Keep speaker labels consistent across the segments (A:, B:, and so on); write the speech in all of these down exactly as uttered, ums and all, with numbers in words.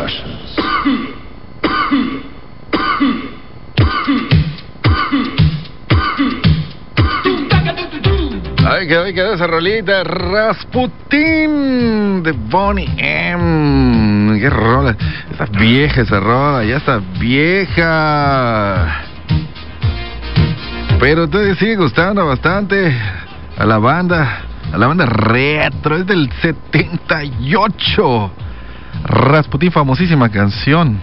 A: Productions.
B: Ay, que hoy quedó esa rolita, Rasputin de Boney M. Qué rola, está vieja esa rola, ya está vieja. Pero todavía sigue gustando bastante a la banda, a la banda retro, es del setenta y ocho. Rasputin, famosísima canción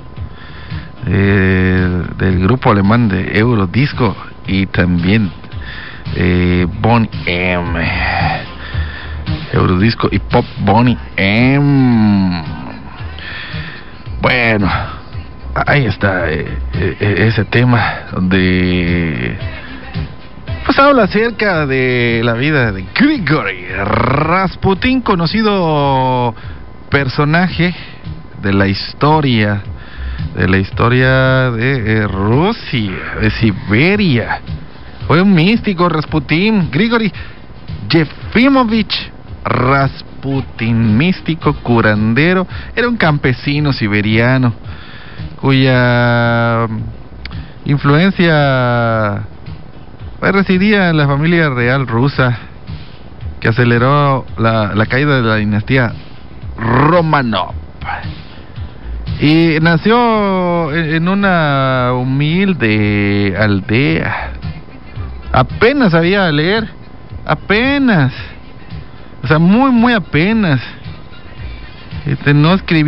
B: eh, del grupo alemán de Eurodisco y también Eh, Boney M. Eurodisco y Pop Boney M. Bueno, ahí está eh, eh, ese tema donde pues habla acerca de la vida de Grigory Rasputin, conocido personaje de la historia de la historia de eh, Rusia, de Siberia. Fue un místico Rasputin, Grigory Yefimovich Rasputin, místico, curandero, era un campesino siberiano cuya influencia residía en la familia real rusa que aceleró la, la caída de la dinastía Romanov. Y nació en una humilde aldea. Apenas sabía leer, apenas, o sea, muy, muy apenas. Este, no escribía.